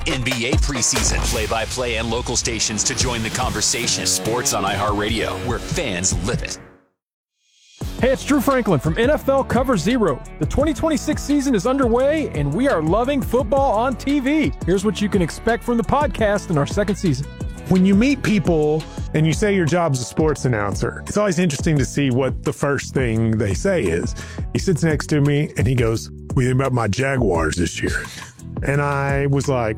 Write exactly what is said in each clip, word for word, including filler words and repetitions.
N B A preseason, play-by-play and local stations to join the conversation. Sports on iHeartRadio, where fans live it. Hey, it's Drew Franklin from N F L Cover Zero. The twenty twenty-six season is underway, and we are loving football on T V. Here's what you can expect from the podcast in our second season. When you meet people and you say your job's a sports announcer, it's always interesting to see what the first thing they say is. He sits next to me and he goes, "What do you think about my Jaguars this year?" And I was like,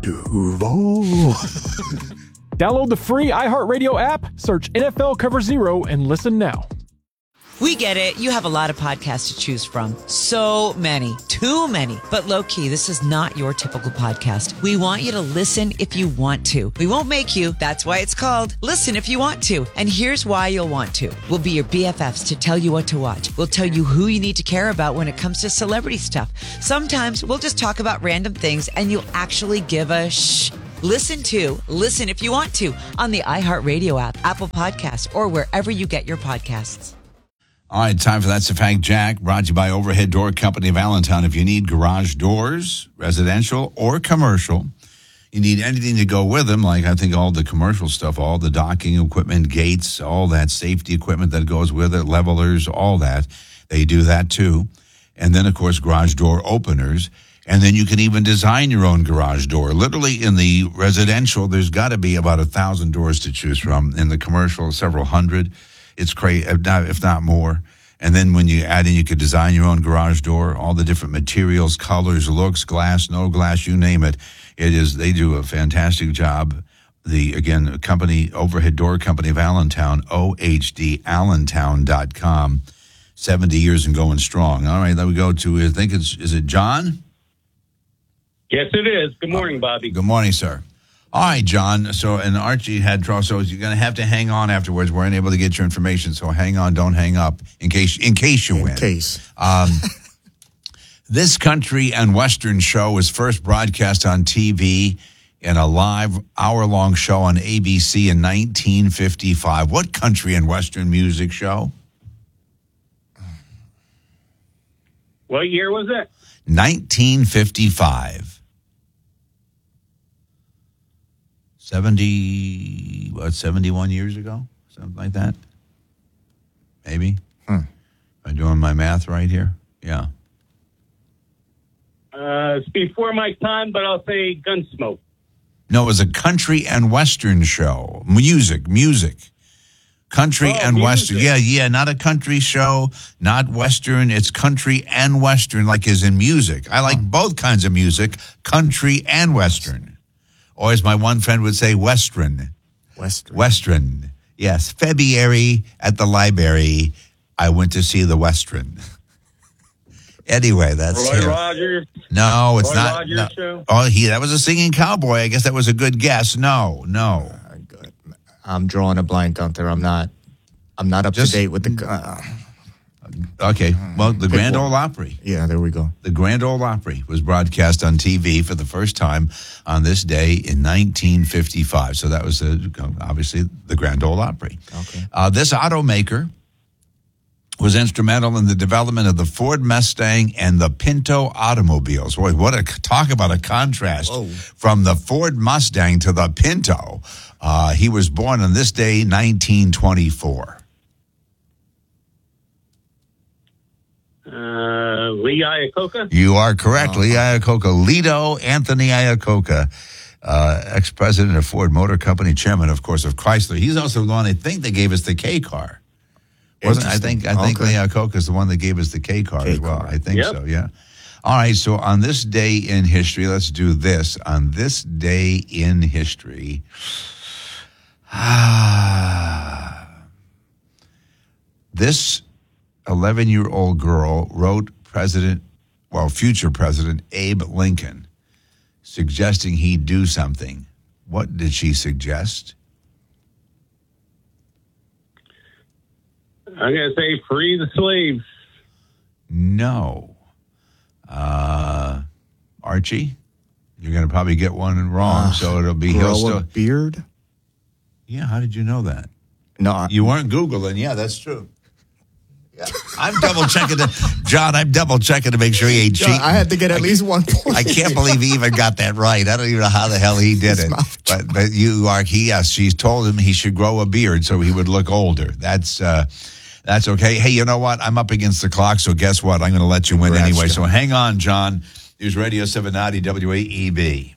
Duval. Download the free iHeartRadio app, search N F L Cover Zero, and listen now. We get it. You have a lot of podcasts to choose from. So many. Too many. But low-key, this is not your typical podcast. We want you to listen if you want to. We won't make you. That's why it's called Listen If You Want To. And here's why you'll want to. We'll be your B F Fs to tell you what to watch. We'll tell you who you need to care about when it comes to celebrity stuff. Sometimes we'll just talk about random things and you'll actually give a shh. Listen to Listen If You Want To on the iHeartRadio app, Apple Podcasts, or wherever you get your podcasts. All right, time for That's a Fact, Jack, brought to you by Overhead Door Company of Allentown. If you need garage doors, residential or commercial, you need anything to go with them, like I think all the commercial stuff, all the docking equipment, gates, all that safety equipment that goes with it, levelers, all that. They do that too. And then, of course, garage door openers. And then you can even design your own garage door. Literally in the residential, there's got to be about a thousand doors to choose from. In the commercial, several hundred. It's crazy, if not, if not more. And then when you add in, you could design your own garage door, all the different materials, colors, looks, glass, no glass, you name it. It is, they do a fantastic job. The, again, company, Overhead Door Company of Allentown, O H D allentown dot com, seventy years and going strong. All right, then we go to, I think it's, is it John? Yes, it is. Good morning, Bobby. Good morning, sir. All right, John. So, and Archie had trouble. So you're going to have to hang on afterwards. We're unable to get your information. So hang on. Don't hang up in case, in case you in win. In case. Um, this country and Western show was first broadcast on T V in a live hour-long show on A B C in nineteen fifty-five. What country and Western music show? What year was it? nineteen fifty-five. seventy, what, seventy-one years ago? Something like that? Maybe? Hmm. Am I doing my math right here? Yeah. Uh, it's before my time, but I'll say Gunsmoke. No, it was a country and Western show. Music, music. Country oh, and music. Western. Yeah, yeah, not a country show, not Western. It's country and Western, like as in music. I like both kinds of music, country and Western. Or as my one friend would say, Western. Western. Western. Yes. February at the library, I went to see the Western. Anyway, that's Roy here. Rogers. No, it's Roy not. Rogers No. show? Oh, he that was a singing cowboy. I guess that was a good guess. No, no. I'm drawing a blank out there. I'm not. I'm not up Just- to date with the. Uh, Okay. Well, the Grand one. Ole Opry. yeah, there we go. The Grand Ole Opry was broadcast on T V for the first time on this day in nineteen fifty-five. So that was uh, obviously the Grand Ole Opry. Okay. Uh, this automaker was instrumental in the development of the Ford Mustang and the Pinto automobiles. Boy, what a talk about a contrast Whoa. from the Ford Mustang to the Pinto. Uh, he was born on this day, nineteen twenty-four. Uh, Lee Iacocca. You are correct. Lee Iacocca. Leto Anthony Iacocca, uh, ex-president of Ford Motor Company, chairman, of course, of Chrysler. He's also the one, I think, that gave us the K car. Wasn't I think I think Okay. Lee Iacocca is the one that gave us the K car as well. K-car. I think Yep. so, yeah. All right, so on this day in history, let's do this. On this day in history, this eleven-year-old girl wrote President, well, future President Abe Lincoln, suggesting he do something. What did she suggest? I'm going to say free the slaves. No. Uh, Archie, you're going to probably get one wrong, Uh, so it'll be Grow he'll a still. beard? Yeah, how did you know that? No, I- You weren't Googling. Yeah, that's true. Yeah. I'm double checking to John. I'm double checking to make sure he ain't John, cheating. I had to get at I, least one point. I can't believe he even got that right. I don't even know how the hell he did it. But but you are he. Yes, she's told him he should grow a beard so he would look older. That's uh, that's okay. Hey, you know what? I'm up against the clock, so guess what? I'm going to let you win Congrats, anyway. John. So hang on, John. News Radio seven ninety W A E B.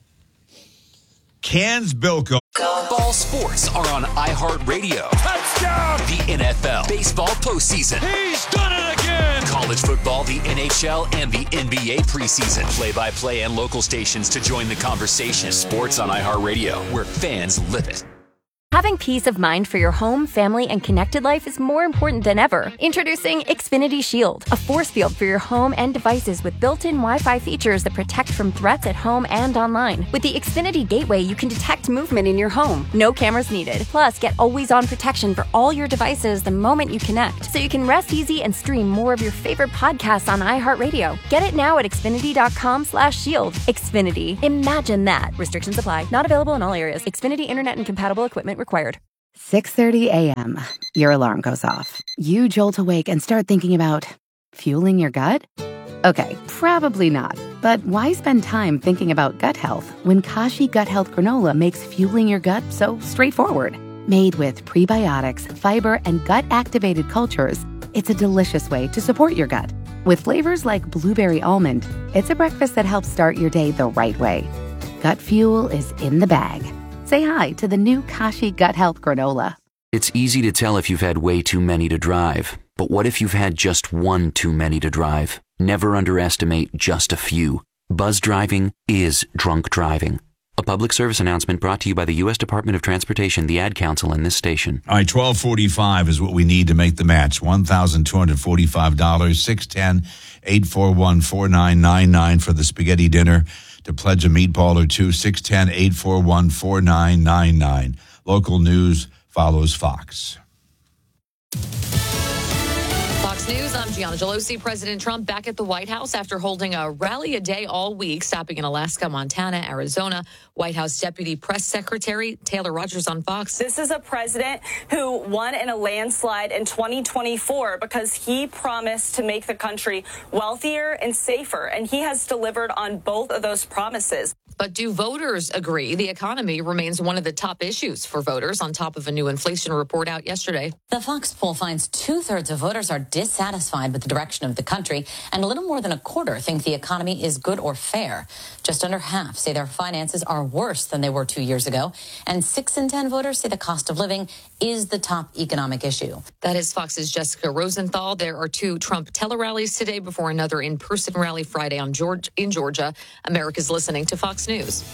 Cans Bilko. Ball sports are on iHeartRadio. Touchdown! The N F L, baseball postseason. He's done it again! College football, the N H L, and the N B A preseason. Play-by-play and local stations to join the conversation. Sports on iHeartRadio, where fans live it. Having peace of mind for your home, family, and connected life is more important than ever. Introducing Xfinity Shield, a force field for your home and devices with built-in Wi-Fi features that protect from threats at home and online. With the Xfinity Gateway, you can detect movement in your home. No cameras needed. Plus, get always-on protection for all your devices the moment you connect, so you can rest easy and stream more of your favorite podcasts on iHeartRadio. Get it now at Xfinity.com slash shield. Xfinity. Imagine that. Restrictions apply. Not available in all areas. Xfinity Internet and compatible equipment required. six thirty a.m. Your alarm goes off. You jolt awake and start thinking about fueling your gut? Okay, probably not. But why spend time thinking about gut health when Kashi Gut Health Granola makes fueling your gut so straightforward? Made with prebiotics, fiber, and gut-activated cultures, it's a delicious way to support your gut. With flavors like blueberry almond, it's a breakfast that helps start your day the right way. Gut fuel is in the bag. Say hi to the new Kashi Gut Health Granola. It's easy to tell if you've had way too many to drive. But what if you've had just one too many to drive? Never underestimate just a few. Buzz driving is drunk driving. A public service announcement brought to you by the U S Department of Transportation, the Ad Council, and this station. All right, twelve forty-five is what we need to make the match. one thousand two hundred forty-five dollars, six one zero, eight four one, four nine nine nine for the spaghetti dinner. To pledge a meatball or two, six one zero, eight four one, four nine nine nine. Local news follows Fox. Fox News, I'm Gianna Gelosi. President Trump back at the White House after holding a rally a day all week, stopping in Alaska, Montana, Arizona. White House Deputy Press Secretary Taylor Rogers on Fox. This is a president who won in a landslide in twenty twenty-four because he promised to make the country wealthier and safer, and he has delivered on both of those promises. But do voters agree the economy remains one of the top issues for voters on top of a new inflation report out yesterday? The Fox poll finds two-thirds of voters are dissatisfied with the direction of the country, and a little more than a quarter think the economy is good or fair. Just under half say their finances are worse than they were two years ago, and six in ten voters say the cost of living is the top economic issue. That is Fox's Jessica Rosenthal. There are two Trump tele-rallies today before another in-person rally Friday on Georgia, in Georgia. America's listening to Fox News.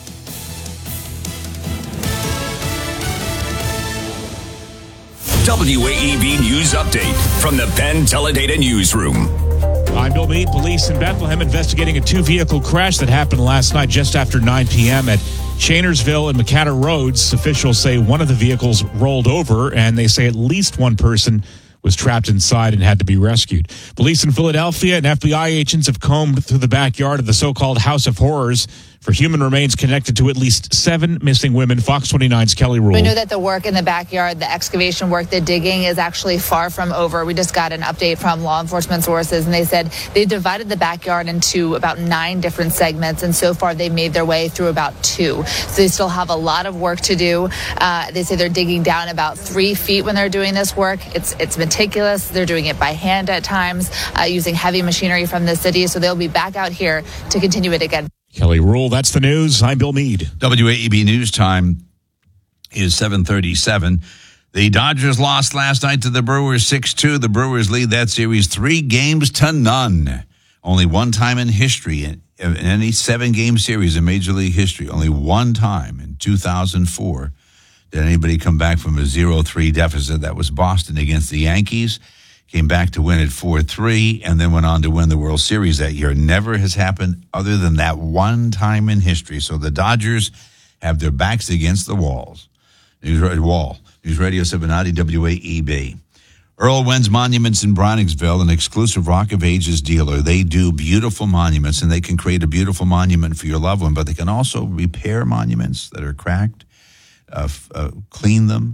W A E B News Update from the Penn Teledata Newsroom. I'm Bill Meade. Police in Bethlehem investigating a two-vehicle crash that happened last night just after nine p.m. at Shainersville and McCatter Roads. Officials say one of the vehicles rolled over, and they say at least one person was trapped inside and had to be rescued. Police in Philadelphia and F B I agents have combed through the backyard of the so-called House of Horrors for human remains connected to at least seven missing women. Fox twenty-nine's Kelly Rule. We know that the work in the backyard, the excavation work, the digging is actually far from over. We just got an update from law enforcement sources, and they said they divided the backyard into about nine different segments, and so far they made their way through about two. So they still have a lot of work to do. Uh, they say they're digging down about three feet when they're doing this work. It's it's meticulous. They're doing it by hand at times, uh, using heavy machinery from the city. So they'll be back out here to continue it again. Kelly Rule, that's the news. I'm Bill Meade. W A E B News Time is seven thirty-seven. The Dodgers lost last night to the Brewers six two. The Brewers lead that series three games to none. Only one time in history, in, in any seven-game series in Major League history, only one time in two thousand four did anybody come back from a zero three deficit. That was Boston against the Yankees. Came back to win at four three, and then went on to win the World Series that year. Never has happened other than that one time in history. So the Dodgers have their backs against the walls. News wall. News Radio seven ninety W A E B. Earl Wenz Monuments in Browningsville, an exclusive Rock of Ages dealer. They do beautiful monuments, and they can create a beautiful monument for your loved one, but they can also repair monuments that are cracked, uh, uh, clean them,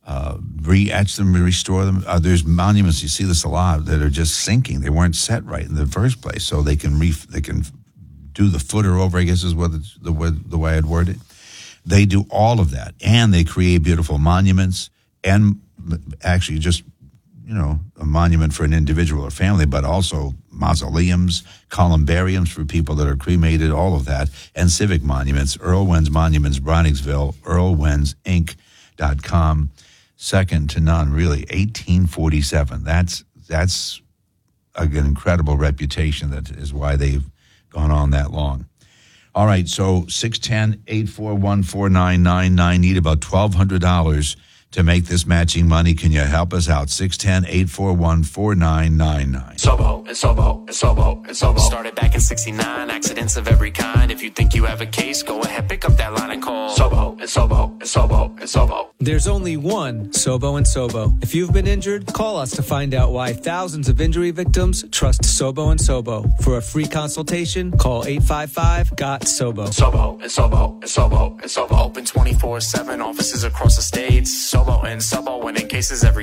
uh, re-etch them, restore them. Uh, there's monuments, you see this a lot, that are just sinking. They weren't set right in the first place, so they can re- they can do the footer over, I guess is what it's, the, way, the way I'd word it. They do all of that, and they create beautiful monuments, and actually just, you know, a monument for an individual or family, but also mausoleums, columbariums for people that are cremated, all of that, and civic monuments. Earl Wenz Monuments, Bronningsville, earl wenz inc dot com. Second to none, really. eighteen forty-seven. That's that's an incredible reputation. That is why they've gone on that long. All right, so six one zero, eight four one, four nine nine nine. Need about twelve hundred dollars to make this matching money. Can you help us out? six one zero, eight four one, four nine nine nine. Sobo and Sobo and Sobo and Sobo. Started back in sixty-nine, accidents of every kind. If you think you have a case, go ahead, pick up that line and call Sobo and Sobo and Sobo and Sobo. There's only one Sobo and Sobo. If you've been injured, call us to find out why thousands of injury victims trust Sobo and Sobo. For a free consultation, call eight five five, G O T, S O B O. Sobo and Sobo and Sobo and Sobo. Open twenty-four seven, offices across the states. Sobo and Sobo, winning cases every